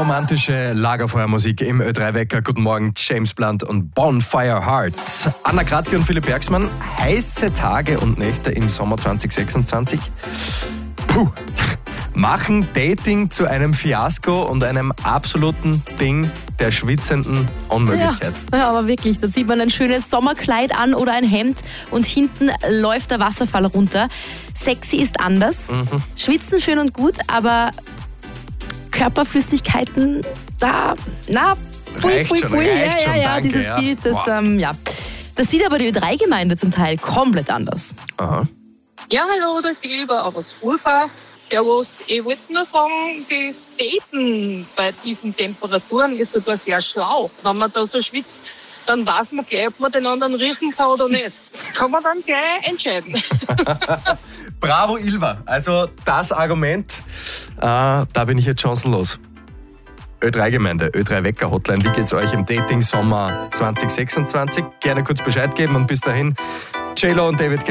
romantische Lagerfeuermusik im Ö3-Wecker. Guten Morgen, James Blunt und Bonfire Heart. Anna Kratke und Philipp Bergsmann. Heiße Tage und Nächte im Sommer 2026. Puh. Machen Dating zu einem Fiasko und einem absoluten Ding der schwitzenden Unmöglichkeit. Ja, aber wirklich, da zieht man ein schönes Sommerkleid an oder ein Hemd und hinten läuft der Wasserfall runter. Sexy ist anders. Schwitzen schön und gut, aber Körperflüssigkeiten, Reicht schon, danke, dieses Bild, das, das sieht aber die Ö3-Gemeinde zum Teil komplett anders. Aha. Ja, hallo, da ist die Ilva aus Ufer. Servus, ich wollte nur sagen, das Daten bei diesen Temperaturen ist sogar sehr schlau. Wenn man da so schwitzt, dann weiß man gleich, ob man den anderen riechen kann oder nicht. Das kann man dann gleich entscheiden. Bravo, Ilva. Also das Argument, da bin ich jetzt chancenlos. Ö3-Gemeinde, Ö3-Wecker-Hotline. Wie geht's euch im Dating-Sommer 2026? Gerne kurz Bescheid geben und bis dahin, J-Lo und David